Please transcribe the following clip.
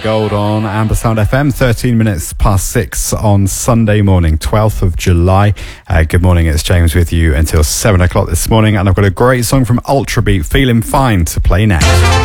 Gold on Ambersound FM, 13 minutes past 6 on Sunday morning, 12th of July. Good morning, it's James with you until 7 o'clock this morning, and I've got a great song from Ultrabeat, Feeling Fine, to play next.